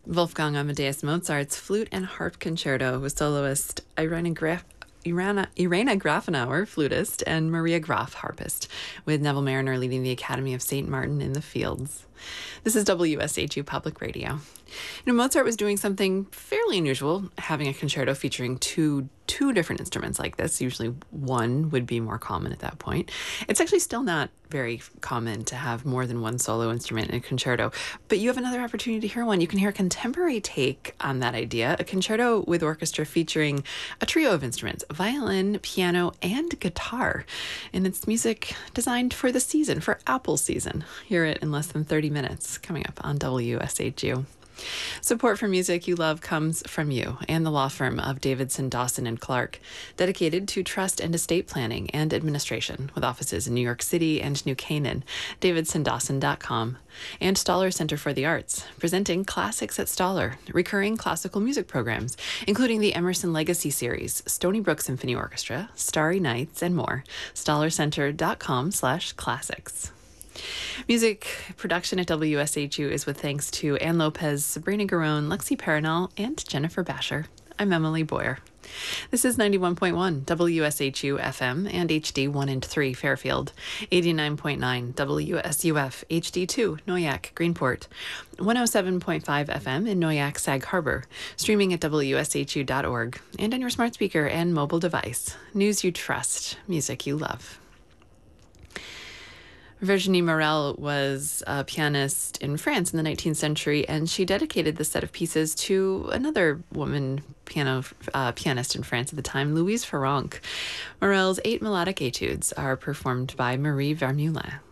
Wolfgang Amadeus Mozart's Flute and Harp Concerto with soloist Irena Grafenauer, flutist, and Maria Graf, harpist, with Neville Mariner leading the Academy of St. Martin in the Fields. This is WSHU Public Radio. Mozart was doing something fairly unusual, having a concerto featuring two different instruments like this. Usually one would be more common at that point. It's actually still not very common to have more than one solo instrument in a concerto, but you have another opportunity to hear one. You can hear a contemporary take on that idea, a concerto with orchestra featuring a trio of instruments, violin, piano, and guitar. And it's music designed for the season, for Apple season. Hear it in less than 30 minutes, coming up on WSHU. Support for music you love comes from you and the law firm of Davidson, Dawson, and Clark, dedicated to trust and estate planning and administration, with offices in New York City and New Canaan, davidsondawson.com, and Stoller Center for the Arts, presenting Classics at Stoller, recurring classical music programs, including the Emerson Legacy Series, Stony Brook Symphony Orchestra, Starry Nights, and more. StollerCenter.com/classics. Music production at WSHU is with thanks to Ann Lopez, Sabrina Garone, Lexi Paranal, and Jennifer Basher. I'm Emily Boyer. This is 91.1 WSHU FM and HD 1 and 3 Fairfield, 89.9 WSUF HD2 Noyak Greenport, 107.5 FM in Noyak Sag Harbor, streaming at WSHU.org, and on your smart speaker and mobile device. News you trust, music you love. Virginie Morel was a pianist in France in the 19th century, and she dedicated this set of pieces to another woman pianist in France at the time, Louise Farrenc. Morel's 8 melodic etudes are performed by Marie Vermeulen.